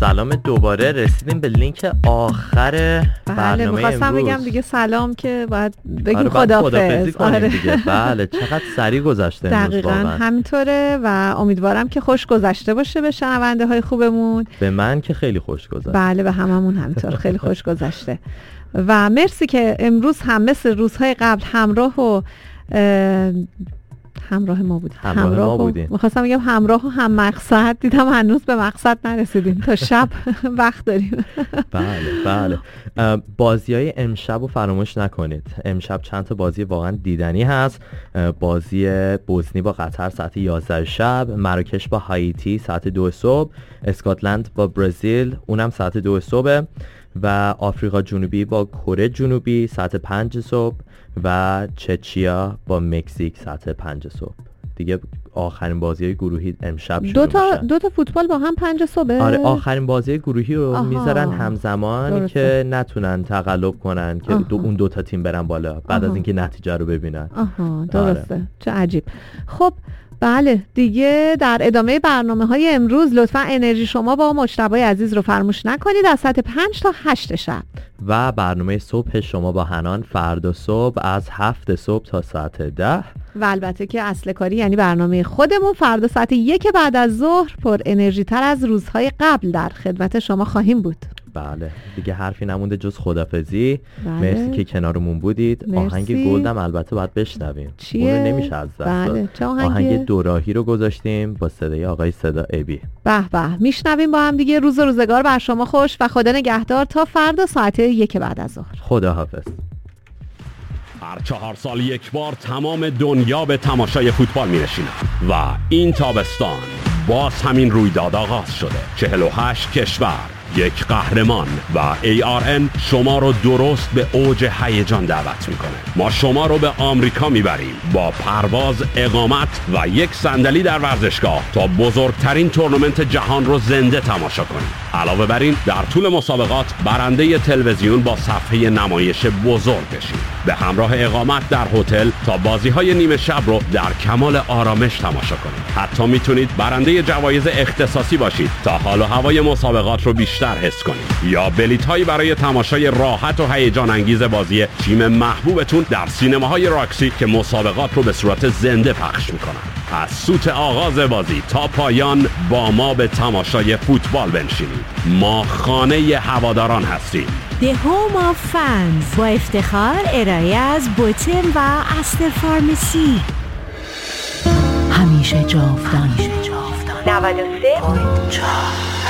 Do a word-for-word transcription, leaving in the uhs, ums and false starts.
سلام دوباره. رسیدیم به لینک آخر برنامه امروز. بله میخواستم بگم دیگه سلام که باید بگیم آره خداحافظ. آره دیگه. بله چقدر سریع گذشته امروز. دقیقاً همینطوره و امیدوارم که خوش گذشته باشه به شنونده های خوبمون. به من که خیلی خوش گذشته. بله به هممون همینطور خیلی خوش گذشته و مرسی که امروز هم مثل روزهای قبل همراه و همراه ما بود. همراه, همراه ما بودین. میخواستم بگم همراه و هم مقصد، دیدم هنوز به مقصد نرسیدیم، تا شب وقت داریم. بله بله. بازی‌های امشب رو فراموش نکنید. امشب چند تا بازی واقعا دیدنی هست. بازی بوسنی با قطر ساعت یازده شب، مراکش با هایتی ساعت دو صبح، اسکاتلند با برزیل اونم ساعت دو صبح و آفریقا جنوبی با کره جنوبی ساعت پنج صبح و چچیا با مکزیک ساعت پنج صبح. دیگه آخرین بازی گروهی امشب شروع دو تا میشن. دو تا فوتبال با هم پنج صبح. آره آخرین بازی گروهی رو آها. میذارن همزمان درسته. که نتونن تقلب کنن که دو اون دو تا تیم برن بالا بعد آها. از اینکه نتیجه رو ببینن. آها درسته. آره. چه عجیب. خب بله دیگه در ادامه برنامه های امروز لطفا انرژی شما با مجتبی عزیز رو فراموش نکنید از ساعت پنج تا هشت شب و برنامه صبح شما با حنان فردا صبح از هفت صبح تا ساعت ده و البته که اصل کاری یعنی برنامه خودمون فردا ساعت یک بعد از ظهر پر انرژی تر از روزهای قبل در خدمت شما خواهیم بود. بله دیگه حرفی نمونده جز خدافظی. بله. مرسی که کنارمون بودید. مرسی. آهنگ گلدم البته باید بشنویم. چیه؟ اونو نمیشه از دست بله. داد. چه آهنگی؟ آهنگ دوراهی رو گذاشتیم با صدای آقای صدا ابی. به به میشنویم با هم دیگه. روز و روزگار بر شما خوش و خدا نگهدار تا فردا ساعت یک بعد از ظهر. خداحافظ. هر چهار سال یک بار تمام دنیا به تماشای فوتبال می‌نشینند و این تابستان باز همین رویداد آغاز شده. چهل و هشت کشور، یک قهرمان و ای آر ان شما رو درست به اوج هیجان دعوت میکنه. ما شما رو به آمریکا میبریم با پرواز، اقامت و یک صندلی در ورزشگاه تا بزرگترین تورنمنت جهان رو زنده تماشا کنیم. علاوه بر این در طول مسابقات برنده تلویزیون با صفحه نمایش بزرگ بشید. به همراه اقامت در هتل تا بازی‌های نیمه شب رو در کمال آرامش تماشا کنید. حتی میتونید برنده جوایز اختصاصی باشید تا حال و هوای مسابقات رو بیشتر حس کنید یا بلیط‌هایی برای تماشای راحت و هیجان انگیز بازی تیم محبوبتون در سینماهای راکسی که مسابقات رو به صورت زنده پخش میکنن. از سوت آغاز بازی تا پایان با ما به تماشای فوتبال بنشینید. ما خانه هواداران هستیم. The Home of Fans با افتخار ارائه از بوتم و استر فارمسی. همیشه جاودان. نود و سه